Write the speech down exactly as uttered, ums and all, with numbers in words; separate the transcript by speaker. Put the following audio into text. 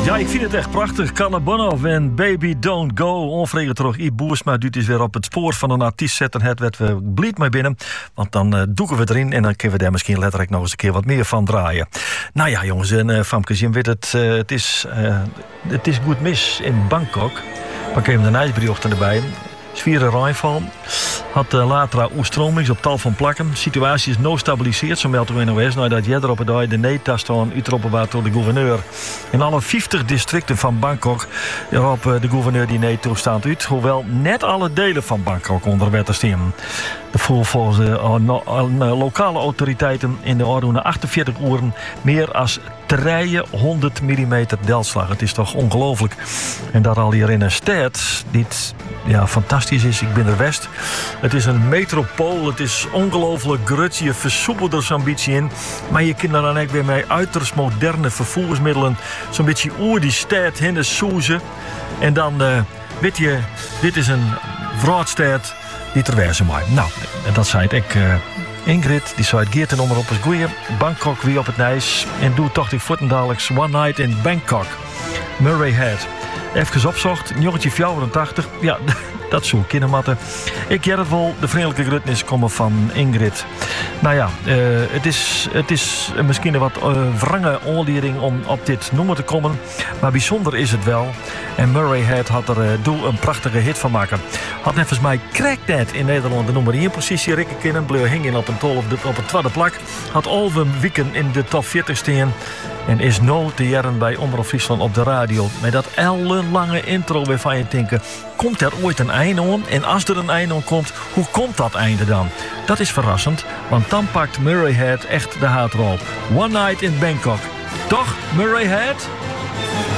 Speaker 1: Ja, ik vind het echt prachtig. Cannabonov en Baby Don't Go. Onvregen terug. I. Boersma duurt is weer op het spoor van een artiest zetten. Het werd we blied mee binnen. Want dan uh, doeken we het erin. En dan kunnen we daar misschien letterlijk nog eens een keer wat meer van draaien. Nou ja, jongens en uh, famkes, je weet het. Uh, het is, uh, het is goed mis in Bangkok. Pak even de ijsbriochten erbij. Zware regenval. Had uh, later oerstromings op tal van plakken. De situatie is no stabiliseerd, zo meldt de N O S. Nou, dat jeder op het dag de neetast aan uitroepen door de gouverneur. In alle vijftig districten van Bangkok roept de gouverneur die nee toestand uit. Hoewel net alle delen van Bangkok onder wetter staan. De voel volgens de uh, no, uh, lokale autoriteiten in de orde achtenveertig uren meer als driehonderd millimeter delslag. Het is toch ongelooflijk. En dat al hier in een stad die ja, fantastisch is. Ik ben er West. Het is een metropool. Het is ongelooflijk grut. Je versoepelt er zo'n beetje in. Maar je kunt er dan ook weer mee uiterst moderne vervoersmiddelen zo'n beetje oer die stad heen de soezen. En dan uh, weet je, dit is een vroedstad die ter wezen maakt. Nou, dat zei ik. Uh, Ingrid, die zei het geert en onder op het goeie. Bangkok wie op het nijs. En doe toch die voetendaleks One Night in Bangkok. Murray Head. Even opzocht, jongetje vierentachtig. Ja, dat zo'n kindermatten. Ik ken het wel, de vriendelijke groetnis komen van Ingrid. Nou ja, uh, het, is, het is misschien een wat uh, wrange oorlering om op dit nummer te komen. Maar bijzonder is het wel. En Murray Head had er uh, doel een prachtige hit van maken. Had net volgens mij Cracknet in Nederland de nummer één positie rikken kunnen. Bleu hing in op een tol op, de, op een tweede plak. Had Olven Wieken in de top veertig staan. En is no te jaren bij Omroep Friesland op de radio. Met dat ellenlange intro waarvan je denkt, komt er ooit een einde aan? En als er een einde aan komt, hoe komt dat einde dan? Dat is verrassend, want dan pakt Murray Head echt de haatrol. One Night in Bangkok. Toch, Murray Head?